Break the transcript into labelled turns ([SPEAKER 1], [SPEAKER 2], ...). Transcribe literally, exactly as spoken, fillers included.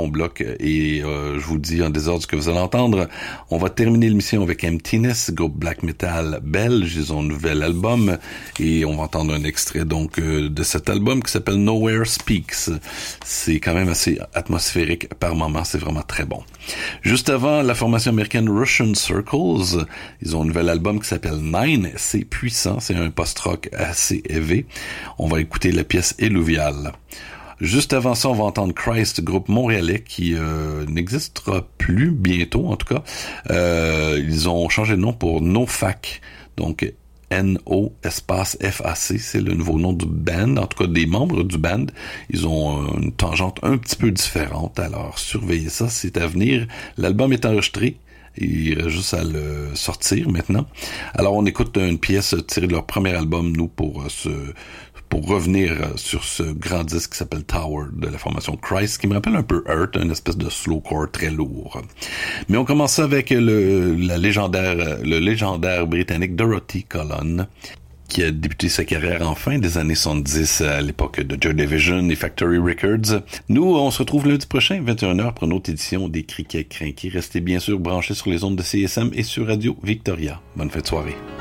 [SPEAKER 1] bon bloc et euh, je vous dis en désordre ce que vous allez entendre. On va terminer l'émission avec Emptiness, groupe black metal belge. Ils ont un nouvel album et on va entendre un extrait donc euh, de cet album qui s'appelle Nowhere Speaks. C'est quand même assez atmosphérique par moments, c'est vraiment très bon. Juste avant, la formation américaine Russian Circles, ils ont un nouvel album qui s'appelle Nine. C'est puissant, c'est un post-rock assez élevé. On va écouter la pièce Eluvial. Juste avant ça, on va entendre Christ, groupe montréalais qui euh, n'existera plus bientôt, en tout cas. Euh, ils ont changé de nom pour NoFac, donc N O espace F A C, c'est le nouveau nom du band, en tout cas des membres du band. Ils ont une tangente un petit peu différente, alors surveillez ça, c'est à venir. L'album est enregistré. Il reste juste à le sortir maintenant. Alors, on écoute une pièce tirée de leur premier album, nous, pour ce, pour revenir sur ce grand disque qui s'appelle Tower de la formation Christ, qui me rappelle un peu Earth, une espèce de slowcore très lourd. Mais on commence avec le, la légendaire, le légendaire britannique Dorothy Colon, qui a débuté sa carrière en fin des années soixante-dix à l'époque de Joy Division et Factory Records. Nous, on se retrouve lundi prochain, vingt et une heures, pour une autre édition des Criquets Crinqués. Restez bien sûr branchés sur les ondes de C S M et sur Radio Victoria. Bonne fête de soirée.